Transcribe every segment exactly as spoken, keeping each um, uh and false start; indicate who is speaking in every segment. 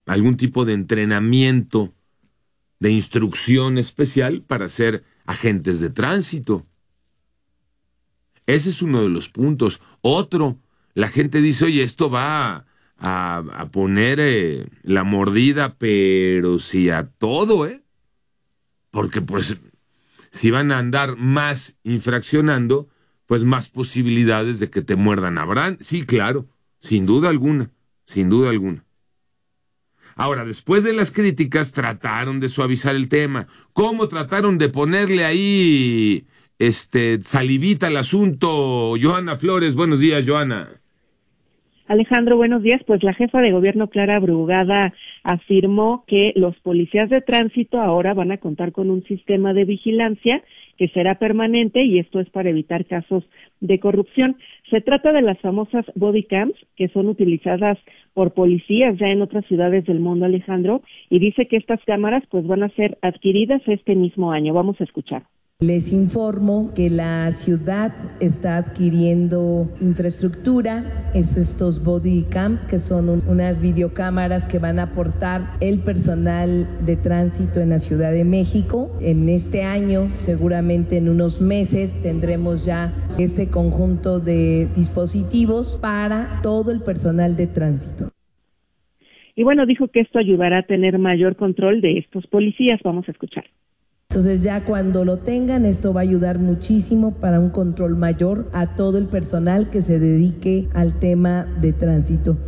Speaker 1: algún tipo de entrenamiento, de instrucción especial para ser agentes de tránsito. Ese es uno de los puntos. Otro, la gente dice, oye, esto va a, a poner eh, la mordida, pero sí a todo, ¿eh? Porque pues si van a andar más infraccionando, pues más posibilidades de que te muerdan habrán. Sí, claro, sin duda alguna, sin duda alguna. Ahora, después de las críticas, trataron de suavizar el tema. ¿Cómo trataron de ponerle ahí este salivita al asunto? Johanna Flores, buenos días, Johanna.
Speaker 2: Alejandro, buenos días. Pues la jefa de gobierno, Clara Brugada, afirmó que los policías de tránsito ahora van a contar con un sistema de vigilancia que será permanente y esto es para evitar casos de corrupción. Se trata de las famosas body cams que son utilizadas por policías ya en otras ciudades del mundo, Alejandro, y dice que estas cámaras pues van a ser adquiridas este mismo año. Vamos a escuchar.
Speaker 3: Les informo que la ciudad está adquiriendo infraestructura, es estos body cam, que son un, unas videocámaras que van a aportar el personal de tránsito en la Ciudad de México. En este año, seguramente en unos meses, tendremos ya este conjunto de dispositivos para todo el personal de tránsito.
Speaker 2: Y bueno, dijo que esto ayudará a tener mayor control de estos policías. Vamos a escuchar.
Speaker 3: Entonces ya cuando lo tengan, esto va a ayudar muchísimo para un control mayor a todo el personal que se dedique al tema de tránsito.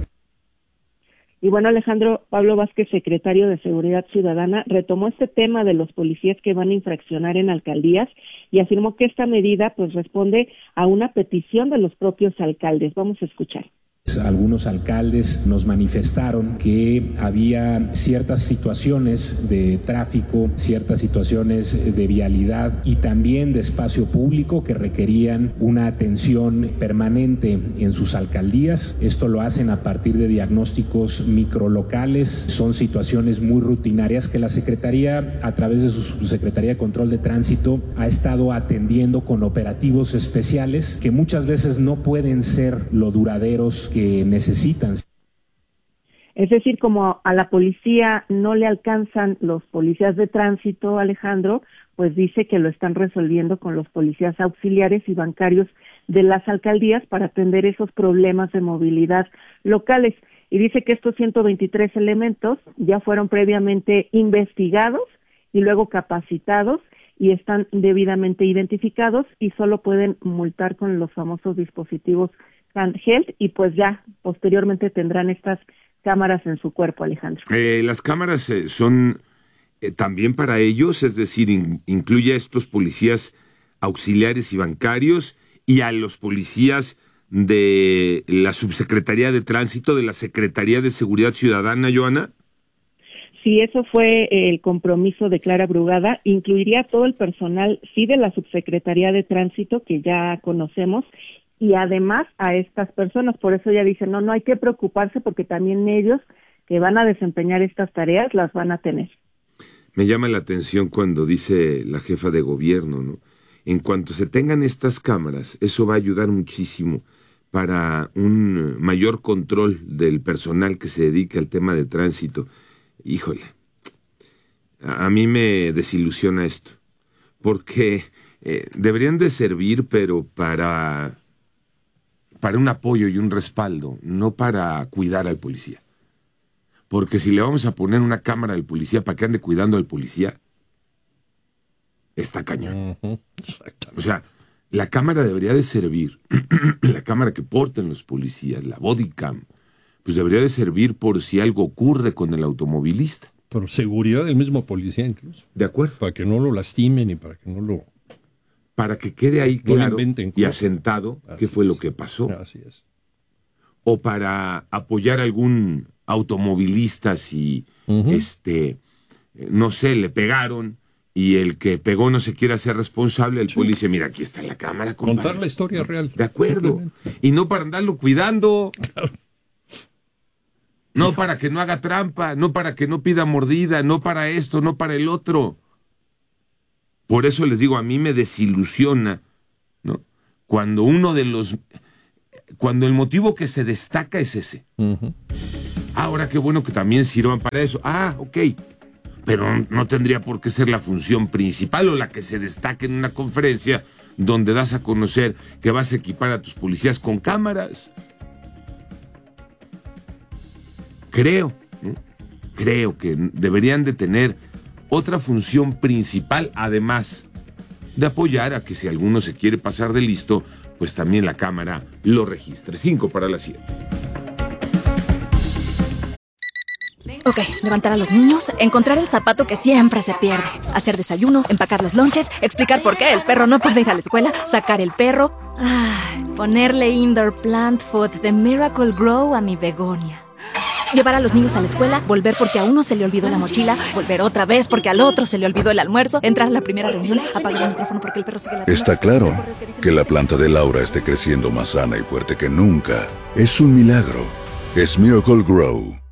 Speaker 2: Y bueno, Alejandro, Pablo Vázquez, secretario de Seguridad Ciudadana, retomó este tema de los policías que van a infraccionar en alcaldías y afirmó que esta medida pues responde a una petición de los propios alcaldes. Vamos a escuchar.
Speaker 4: Algunos alcaldes nos manifestaron que había ciertas situaciones de tráfico, ciertas situaciones de vialidad y también de espacio público que requerían una atención permanente en sus alcaldías. Esto lo hacen a partir de diagnósticos microlocales. Son situaciones muy rutinarias que la Secretaría, a través de su Subsecretaría de Control de Tránsito, ha estado atendiendo con operativos especiales que muchas veces no pueden ser lo duraderos que necesitan.
Speaker 2: Es decir, como a la policía no le alcanzan los policías de tránsito, Alejandro, pues dice que lo están resolviendo con los policías auxiliares y bancarios de las alcaldías para atender esos problemas de movilidad locales. Y dice que estos ciento veintitrés elementos ya fueron previamente investigados y luego capacitados y están debidamente identificados y solo pueden multar con los famosos dispositivos handheld y pues ya posteriormente tendrán estas cámaras en su cuerpo, Alejandro.
Speaker 1: Eh, las cámaras eh, son eh, también para ellos, es decir, in, incluye a estos policías auxiliares y bancarios y a los policías de la Subsecretaría de Tránsito, de la Secretaría de Seguridad Ciudadana, Johanna.
Speaker 2: Sí, eso fue el compromiso de Clara Brugada, incluiría todo el personal, sí, de la Subsecretaría de Tránsito, que ya conocemos, y además a estas personas. Por eso ella dice, no, no hay que preocuparse porque también ellos que van a desempeñar estas tareas las van a tener.
Speaker 1: Me llama la atención cuando dice la jefa de gobierno, ¿no? En cuanto se tengan estas cámaras, eso va a ayudar muchísimo para un mayor control del personal que se dedica al tema de tránsito. Híjole, a, a mí me desilusiona esto, porque eh, deberían de servir, pero para... para un apoyo y un respaldo, no para cuidar al policía. Porque si le vamos a poner una cámara al policía para que ande cuidando al policía, está cañón. Uh-huh. O sea, la cámara debería de servir, la cámara que porten los policías, la body cam, pues debería de servir por si algo ocurre con el automovilista.
Speaker 5: Por seguridad del mismo policía incluso.
Speaker 1: De acuerdo.
Speaker 5: Para que no lo lastimen y para que no lo...
Speaker 1: Para que quede ahí claro
Speaker 5: no
Speaker 1: y asentado qué fue
Speaker 5: es.
Speaker 1: lo que pasó.
Speaker 5: Así es.
Speaker 1: O para apoyar a algún automovilista si, uh-huh. este, no sé, le pegaron y el que pegó no se quiere hacer responsable, el sí. policía, mira, aquí está la cámara, compadre.
Speaker 5: Contar la historia real.
Speaker 1: De acuerdo. Y no para andarlo cuidando. Claro. No para que no haga trampa, no para que no pida mordida, no para esto, no para el otro. Por eso les digo, a mí me desilusiona, ¿no? Cuando uno de los... Cuando el motivo que se destaca es ese. Uh-huh. Ahora, qué bueno que también sirvan para eso. Ah, ok. Pero no tendría por qué ser la función principal o la que se destaque en una conferencia donde das a conocer que vas a equipar a tus policías con cámaras. Creo, ¿no? Creo que deberían de tener otra función principal, además de apoyar a que si alguno se quiere pasar de listo, pues también la cámara lo registre. Cinco para las siete.
Speaker 6: Ok, levantar a los niños, encontrar el zapato que siempre se pierde, hacer desayuno, empacar los lonches, explicar por qué el perro no puede ir a la escuela, sacar el perro, ay, ponerle indoor plant food de Miracle Grow a mi begonia. Llevar a los niños a la escuela, volver porque a uno se le olvidó la mochila, volver otra vez porque al otro se le olvidó el almuerzo, entrar a la primera reunión, apagar el micrófono porque el perro sigue la...
Speaker 7: Está claro que la planta de Laura esté creciendo más sana y fuerte que nunca. Es un milagro. Es Miracle Grow.